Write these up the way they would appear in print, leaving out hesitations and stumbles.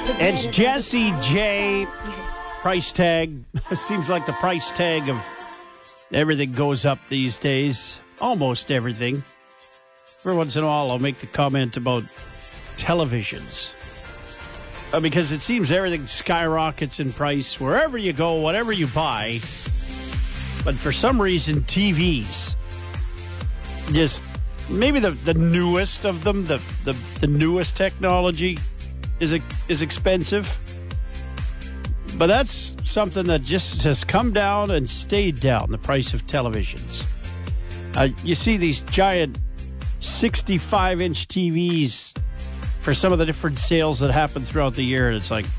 It's Jesse J. Price tag. Seems like the price tag of everything goes up these days. Almost everything. Every once in a while, I'll make the comment about televisions. Because it seems everything skyrockets in price wherever you go, whatever you buy. But for some reason, TVs, just maybe the newest of them, the newest technology is expensive. But that's something that just has come down and stayed down, the price of televisions. You see these giant 65-inch TVs for some of the different sales that happen throughout the year, and it's like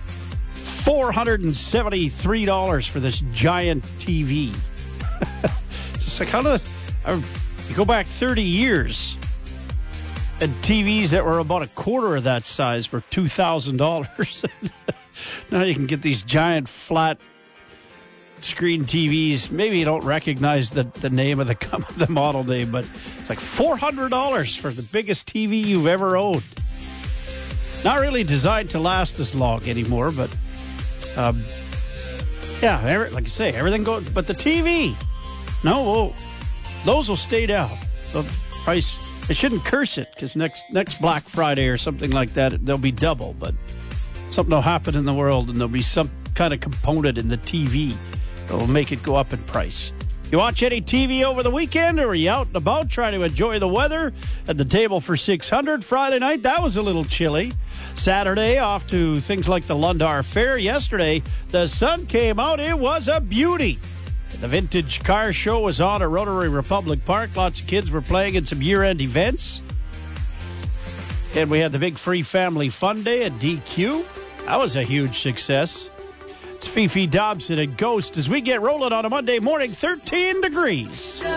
$473 for this giant TV. It's like, you go back 30 years, and TVs that were about a quarter of that size were $2,000. Now you can get these giant flat screen TVs. Maybe you don't recognize the name of the model name, but it's like $400 for the biggest TV you've ever owned. Not really designed to last as long anymore, but like I say, everything goes. But the TV, no, those will stay down. The price, I shouldn't curse it, because next Black Friday or something like that, they'll be double, but something will happen in the world and there'll be some kind of component in the TV that will make it go up in price. You watch any TV over the weekend, or are you out and about trying to enjoy the weather? At the table for 600 Friday night, that was a little chilly. Saturday, off to things like the Lundar Fair. Yesterday, the sun came out. It was a beauty. The Vintage Car Show was on at Rotary Republic Park. Lots of kids were playing in some year-end events. And we had the big free family fun day at DQ. That was a huge success. It's Fifi Dobson and Ghost as we get rolling on a Monday morning, 13 degrees.